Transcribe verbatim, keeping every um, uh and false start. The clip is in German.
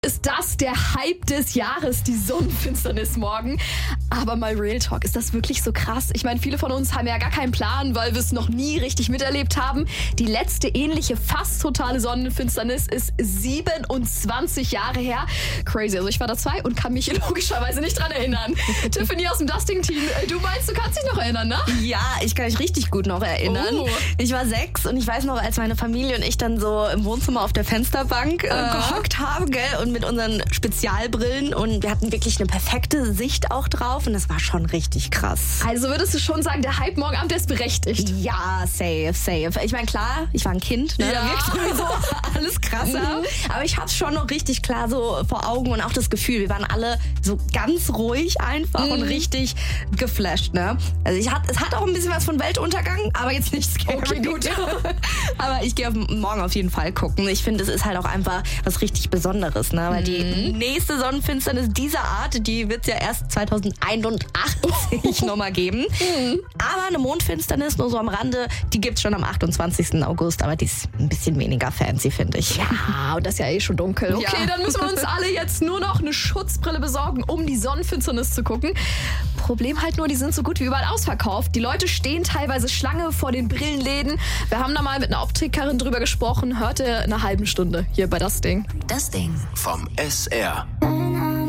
Ist das der Hype des Jahres, die Sonnenfinsternis morgen? Aber mal Real Talk, ist das wirklich so krass? Ich meine, viele von uns haben ja gar keinen Plan, weil wir es noch nie richtig miterlebt haben. Die letzte ähnliche, fast totale Sonnenfinsternis ist siebenundzwanzig Jahre her. Crazy, also ich war da zwei und kann mich logischerweise nicht dran erinnern. Tiffany aus dem Dusting-Team, du meinst, du kannst dich noch erinnern, ne? Ja, ich kann mich richtig gut noch erinnern. Oh. Ich war sechs und ich weiß noch, als meine Familie und ich dann so im Wohnzimmer auf der Fensterbank äh, Uh. gehockt haben, gell, und mit unseren Spezialbrillen, und wir hatten wirklich eine perfekte Sicht auch drauf und das war schon richtig krass. Also würdest du schon sagen, der Hype morgen Abend ist berechtigt? Ja, safe, safe. Ich meine, klar, ich war ein Kind, ne? Ja. Da wirkt sowieso alles krasser. Mhm. Aber ich hatte schon noch richtig klar so vor Augen und auch das Gefühl, wir waren alle so ganz ruhig einfach Mhm. und richtig geflasht, ne? Also ich hat, es hat auch ein bisschen was von Weltuntergang, aber jetzt nicht scary. Okay, gut. Aber ich gehe auf, morgen auf jeden Fall gucken. Ich finde, es ist halt auch einfach was richtig Besonderes, ne? Weil die nächste Sonnenfinsternis dieser Art, die wird es ja erst zweitausendeinundachtzig nochmal geben. Aber eine Mondfinsternis, nur so am Rande, die gibt's schon am achtundzwanzigsten August. Aber die ist ein bisschen weniger fancy, finde ich. Ja, und das ist ja eh schon dunkel. Okay, Ja. dann müssen wir uns alle jetzt nur noch eine Schutzbrille besorgen, um die Sonnenfinsternis zu gucken. Problem halt nur, die sind so gut wie überall ausverkauft. Die Leute stehen teilweise Schlange vor den Brillenläden. Wir haben da mal mit einer Optikerin drüber gesprochen. Hörte in einer halben Stunde hier bei Das Ding. Das Ding. Vom S R.